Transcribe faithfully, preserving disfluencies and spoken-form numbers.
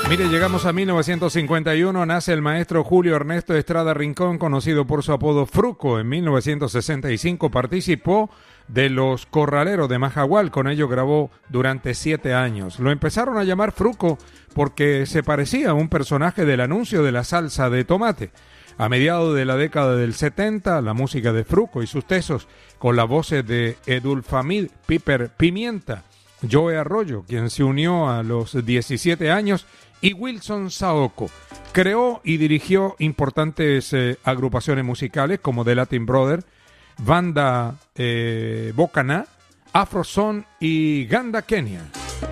Mire, llegamos a mil novecientos cincuenta y uno, nace el maestro Julio Ernesto Estrada Rincón, conocido por su apodo Fruco. En mil novecientos sesenta y cinco participó de Los Corraleros de Majagual, con ello grabó durante siete años. Lo empezaron a llamar Fruco porque se parecía a un personaje del anuncio de la salsa de tomate. A mediados de la década del setenta, la música de Fruco y sus tesos, con las voces de Edulfamid Piper Pimienta, Joe Arroyo, quien se unió a los diecisiete años, y Wilson Saoko. Creó y dirigió importantes eh, agrupaciones musicales como The Latin Brother, Banda eh, Bocaná, Afro Son y Ganda Kenya.